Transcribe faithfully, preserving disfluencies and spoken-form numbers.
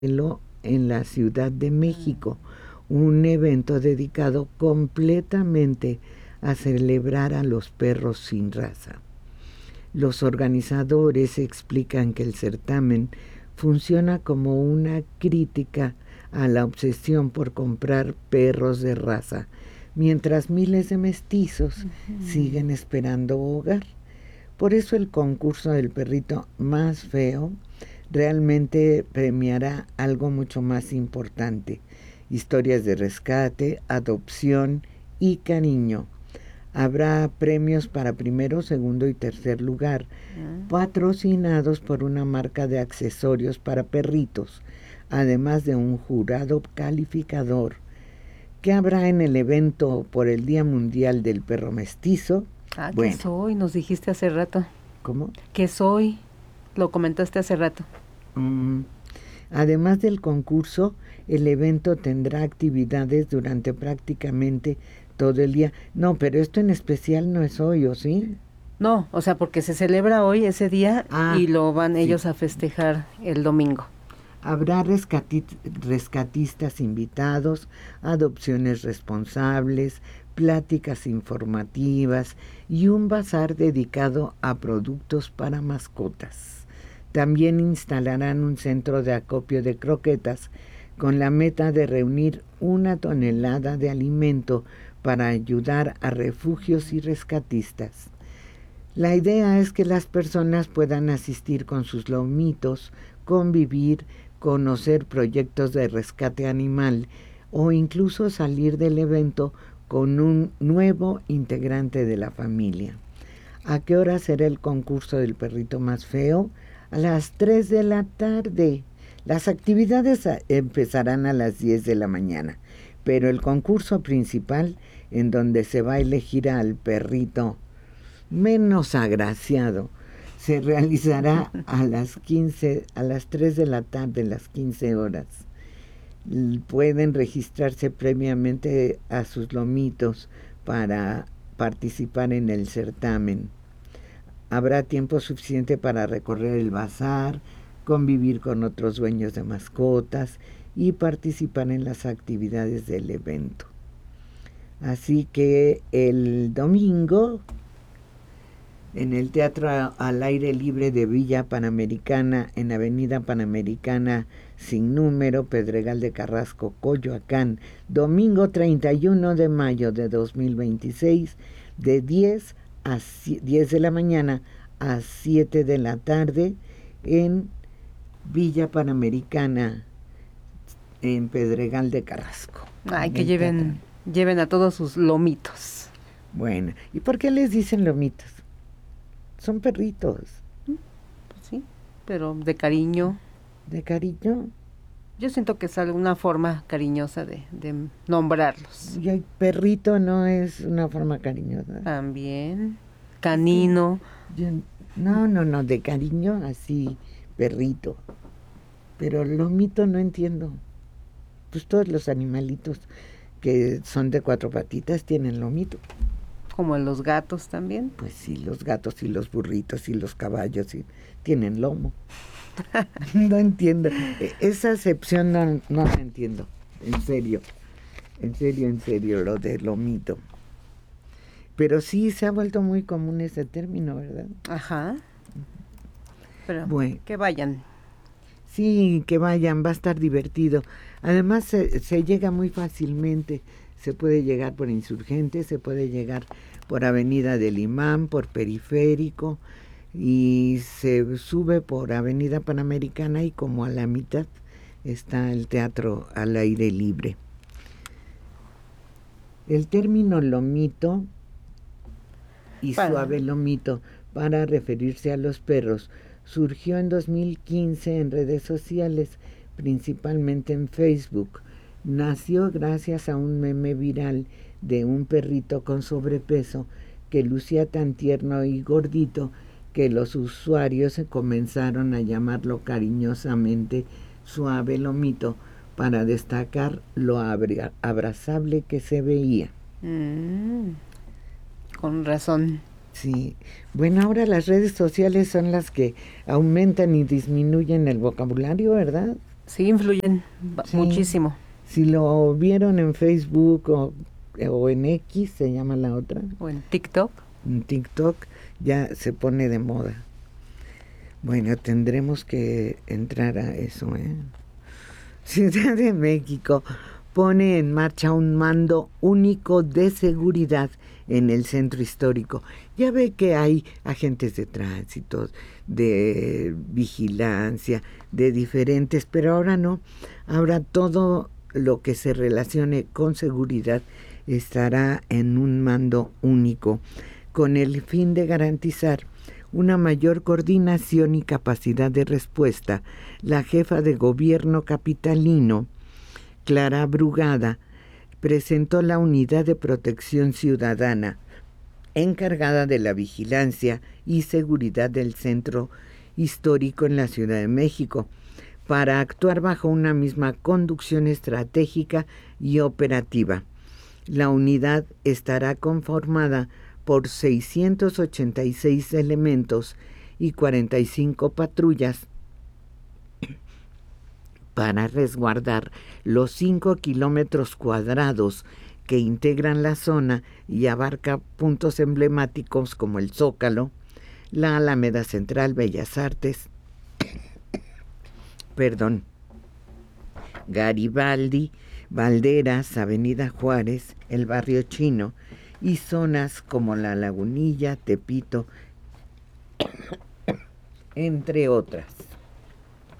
en la Ciudad de México, un evento dedicado completamente a celebrar a los perros sin raza. Los organizadores explican que el certamen funciona como una crítica a la obsesión por comprar perros de raza, mientras miles de mestizos uh-huh. siguen esperando hogar. Por eso el concurso del perrito más feo realmente premiará algo mucho más importante: historias de rescate, adopción y cariño. Habrá premios para primero, segundo y tercer lugar, uh-huh. patrocinados por una marca de accesorios para perritos, además de un jurado calificador. ¿Qué habrá en el evento por el Día Mundial del Perro Mestizo? Ah, bueno. ¿qué soy? Nos dijiste hace rato. ¿Cómo? ¿Qué soy? Lo comentaste hace rato. Mm, además del concurso, el evento tendrá actividades durante prácticamente todo el día. No, pero esto en especial no es hoy, ¿o sí? No, o sea, porque se celebra hoy ese día ah, y lo van sí. ellos a festejar el domingo. Habrá rescati- rescatistas invitados, adopciones responsables, pláticas informativas y un bazar dedicado a productos para mascotas. También instalarán un centro de acopio de croquetas con la meta de reunir una tonelada de alimento para ayudar a refugios y rescatistas. La idea es que las personas puedan asistir con sus lomitos, convivir, conocer proyectos de rescate animal o incluso salir del evento con un nuevo integrante de la familia. ¿A qué hora será el concurso del perrito más feo? A las tres de la tarde. Las actividades empezarán a las diez de la mañana, pero el concurso principal, en donde se va a elegir al perrito menos agraciado, se realizará a las quince, a las tres de la tarde, las quince horas. Pueden registrarse previamente a sus lomitos para participar en el certamen. Habrá tiempo suficiente para recorrer el bazar, convivir con otros dueños de mascotas y participar en las actividades del evento. Así que el domingo, en el Teatro al Aire Libre de Villa Panamericana, en Avenida Panamericana sin número, Pedregal de Carrasco, Coyoacán, domingo treinta y uno de mayo de dos mil veintiséis, de diez a diez de la mañana a siete de la tarde, en Villa Panamericana, en Pedregal de Carrasco. Ay, que lleven, lleven a todos sus lomitos. Bueno, ¿y por qué les dicen lomitos? Son perritos. Pues sí, pero de cariño. ¿De cariño? Yo siento que es alguna forma cariñosa de, de nombrarlos. Y el perrito no es una forma cariñosa. También. Canino. Yo, no, no, no, de cariño así, perrito. Pero lomito no entiendo. Pues todos los animalitos que son de cuatro patitas tienen lomito. Como los gatos también. Pues sí, los gatos y los burritos y los caballos y tienen lomo. No entiendo. Esa acepción no, no la entiendo. En serio. En serio, en serio, lo de lomito. Pero sí se ha vuelto muy común ese término, ¿verdad? Ajá. Pero bueno, que vayan. Sí, que vayan, va a estar divertido. Además, se, se llega muy fácilmente. Se puede llegar por Insurgentes, se puede llegar por Avenida del Imán, por Periférico, y se sube por Avenida Panamericana y como a la mitad está el Teatro al Aire Libre. El término lomito y para. suave lomito para referirse a los perros surgió en dos mil quince en redes sociales, principalmente en Facebook. Nació gracias a un meme viral de un perrito con sobrepeso que lucía tan tierno y gordito que los usuarios comenzaron a llamarlo cariñosamente suave lomito para destacar lo abra- abrazable que se veía. Mm, con razón. Sí, bueno, ahora las redes sociales son las que aumentan y disminuyen el vocabulario, ¿verdad? Sí, influyen Sí. muchísimo. Si lo vieron en Facebook o, o en X, se llama la otra, O en TikTok. en TikTok, ya se pone de moda. Bueno, tendremos que entrar a eso, ¿eh? Ciudad de México pone en marcha un mando único de seguridad en el centro histórico. Ya ve que hay agentes de tránsito, de vigilancia, de diferentes, pero ahora no. Ahora todo lo que se relacione con seguridad estará en un mando único, con el fin de garantizar una mayor coordinación y capacidad de respuesta. La jefa de gobierno capitalino, Clara Brugada, presentó la Unidad de Protección Ciudadana, encargada de la vigilancia y seguridad del centro histórico en la Ciudad de México, para actuar bajo una misma conducción estratégica y operativa. La unidad estará conformada por seiscientos ochenta y seis elementos y cuarenta y cinco patrullas para resguardar los cinco kilómetros cuadrados que integran la zona y abarca puntos emblemáticos como el Zócalo, la Alameda Central, Bellas Artes, perdón, Garibaldi, Valderas, Avenida Juárez, el Barrio Chino y zonas como La Lagunilla, Tepito, entre otras.